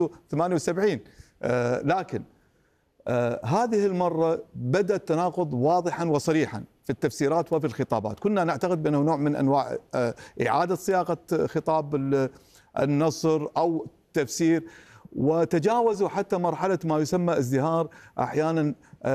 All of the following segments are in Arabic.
78. لكن هذه المرة بدأ التناقض واضحا وصريحا في التفسيرات وفي الخطابات. كنا نعتقد بأنه نوع من أنواع إعادة صياغة خطاب النصر أو تفسير، وتجاوزوا حتى مرحلة ما يسمى ازدهار أحيانا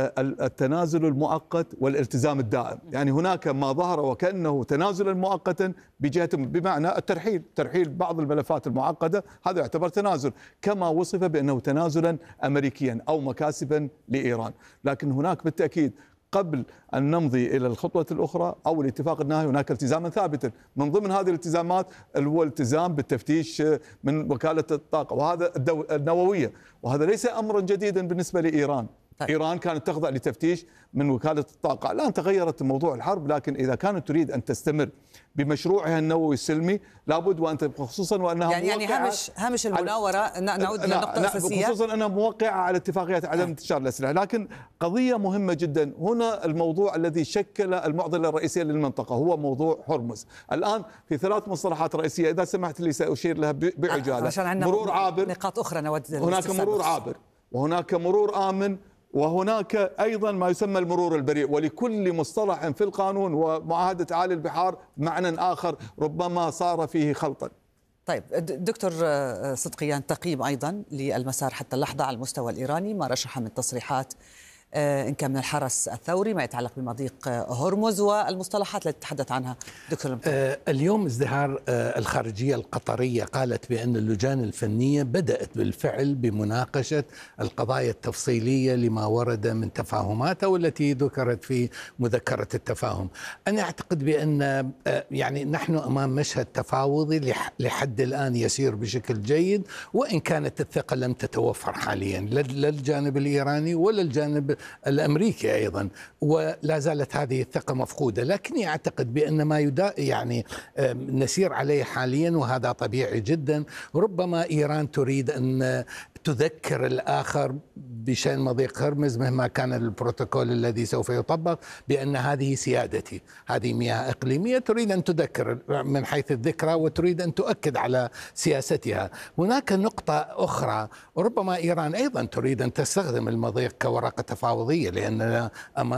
التنازل المؤقت والالتزام الدائم. يعني هناك ما ظهر وكأنه تنازلا مؤقتا بجهة، بمعنى ترحيل بعض الملفات المعقدة، هذا يعتبر تنازل، كما وصف بأنه تنازلا أمريكيا أو مكاسبا لإيران. لكن هناك بالتأكيد قبل أن نمضي إلى الخطوة الأخرى أو الاتفاق النهائي هناك التزاما ثابتا. من ضمن هذه الالتزامات هو الالتزام بالتفتيش من وكالة الطاقة وهذا النووية، وهذا ليس أمرا جديدا بالنسبة لإيران. طيب. إيران كانت تخضع لتفتيش من وكالة الطاقة. الآن تغيرت موضوع الحرب، لكن إذا كانت تريد أن تستمر بمشروعها النووي السلمي لابد وأن خصوصا وأنها يعني هامش المناورة نعود للنقطة الأساسية، خصوصا أنها موقعة على اتفاقيات عدم انتشار الأسلحة. لكن قضية مهمة جدا هنا، الموضوع الذي شكل المعضلة الرئيسية للمنطقة هو موضوع هرمز. الآن في 3 مصطلحات رئيسية إذا سمحت لي سأشير لها بعجالة. مرور عابر، نقاط أخرى نود، هناك مرور عابر وهناك مرور آمن وهناك أيضا ما يسمى المرور البريء، ولكل مصطلح في القانون ومعاهدة أعالي البحار معنى آخر ربما صار فيه خلطا. طيب دكتور صدقيان، تقييم أيضا للمسار حتى اللحظة على المستوى الإيراني، ما رشح من تصريحات إن كان من الحرس الثوري ما يتعلق بمضيق هرمز والمصطلحات التي تحدث عنها دكتور اليوم ازدهار الخارجية القطرية قالت بأن اللجان الفنية بدأت بالفعل بمناقشة القضايا التفصيلية لما ورد من تفاهمات والتي ذكرت في مذكرة التفاهم. أنا أعتقد بأن يعني نحن أمام مشهد تفاوضي لحد الآن يسير بشكل جيد، وإن كانت الثقة لم تتوفر حاليا لا الجانب الإيراني ولا الجانب الأمريكي أيضا، ولا زالت هذه الثقة مفقودة. لكني أعتقد بأن ما يعني نسير عليه حاليا وهذا طبيعي جدا. ربما إيران تريد أن تذكر الآخر بشأن مضيق هرمز مهما كان البروتوكول الذي سوف يطبق بأن هذه سيادتي، هذه مياه إقليمية، تريد أن تذكر من حيث الذكرى وتريد أن تؤكد على سياستها. هناك نقطة أخرى، ربما إيران أيضا تريد أن تستخدم المضيق كورقة تفاوضية، لأننا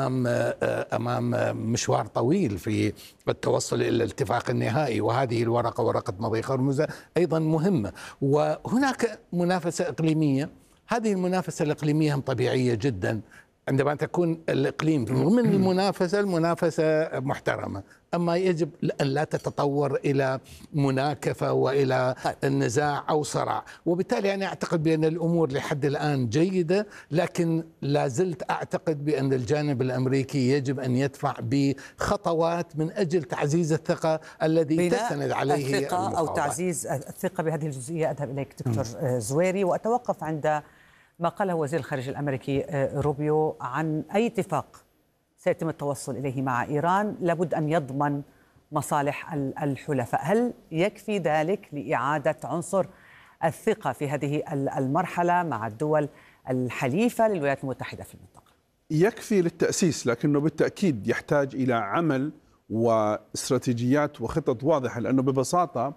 أمام مشوار طويل في التوصل إلى الاتفاق النهائي، وهذه الورقة ورقة مضيق هرمز أيضا مهمة. وهناك منافسة إقليمية، هذه المنافسة الإقليمية طبيعية جدا عندما تكون الإقليم ضمن المنافسة محترمة، أما يجب أن لا تتطور إلى مناكفة وإلى النزاع أو صراع. وبالتالي أنا أعتقد بأن الأمور لحد الآن جيدة، لكن لا زلت أعتقد بأن الجانب الأمريكي يجب أن يدفع بخطوات من أجل تعزيز الثقة الذي تستند عليه الثقة أو تعزيز الثقة. بهذه الجزئية أذهب إليك دكتور زويري وأتوقف عند ما قاله وزير الخارجية الأمريكي روبيو عن أي اتفاق سيتم التوصل إليه مع إيران لابد أن يضمن مصالح الحلفاء. هل يكفي ذلك لإعادة عنصر الثقة في هذه المرحلة مع الدول الحليفة للولايات المتحدة في المنطقة؟ يكفي للتأسيس، لكنه بالتأكيد يحتاج إلى عمل واستراتيجيات وخطط واضحة، لأنه ببساطة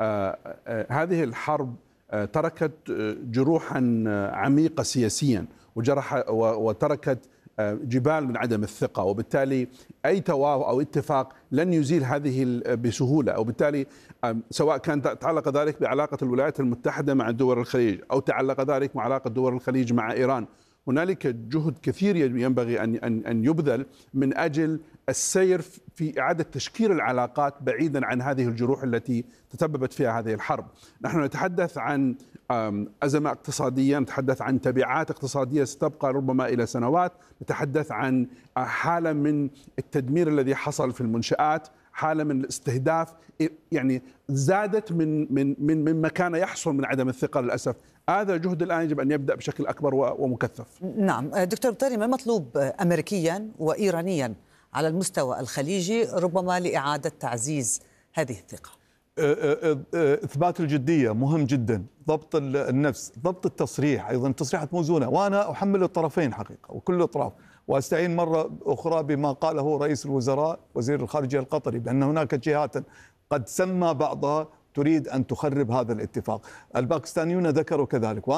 هذه الحرب تركت جروحا عميقة سياسيا وتركت جبال من عدم الثقة، وبالتالي أي توافق أو اتفاق لن يزيل هذه بسهولة. وبالتالالي سواء كان تعلق ذلك بعلاقة الولايات المتحدة مع دول الخليج أو تعلق ذلك مع علاقة دول الخليج مع إيران، هنالك جهد كثير ينبغي أن يبذل من أجل السير في إعادة تشكيل العلاقات بعيدا عن هذه الجروح التي تسببت فيها هذه الحرب. نحن نتحدث عن أزمة اقتصادية، نتحدث عن تبعات اقتصادية ستبقى ربما إلى سنوات، نتحدث عن حالة من التدمير الذي حصل في المنشآت، حالة من الاستهداف، يعني زادت من ما كان يحصل من عدم الثقة للأسف. هذا جهد الآن يجب أن يبدأ بشكل أكبر ومكثف. نعم دكتور بطاري، ما المطلوب أمريكيا وإيرانيا على المستوى الخليجي ربما لإعادة تعزيز هذه الثقة؟ إثبات الجدية مهم جدا، ضبط النفس، ضبط التصريح، أيضا تصريحات موزونة. وأنا أحمل الطرفين حقيقة وكل الأطراف، وأستعين مرة أخرى بما قاله رئيس الوزراء وزير الخارجية القطري بأن هناك جهات قد سمى بعضها تريد أن تخرب هذا الاتفاق. الباكستانيون ذكروا كذلك.